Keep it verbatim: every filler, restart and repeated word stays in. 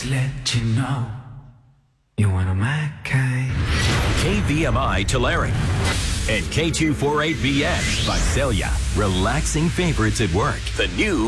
Just let you know you're one of my kind. K V M I Tulare and K two forty-eight B X Visalia. Relaxing favorites at work. The new